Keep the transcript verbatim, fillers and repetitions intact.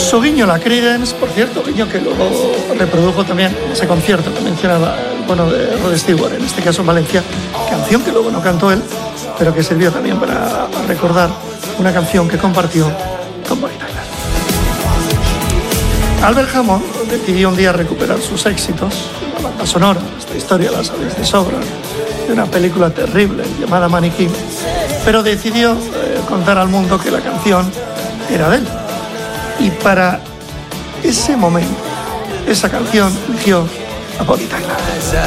su guiño la Creedence, por cierto, guiño que luego reprodujo también en ese concierto que mencionaba el bueno de Rod Stewart, en este caso en Valencia, canción que luego no cantó él, pero que sirvió también para recordar una canción que compartió con Bonnie Tyler. Albert Hammond decidió un día recuperar sus éxitos, la banda sonora, esta historia la sabéis de sobra, de una película terrible llamada Maniquí, pero decidió eh, contar al mundo que la canción era de él. Y para ese momento, esa canción eligió a Bonnie Tyler.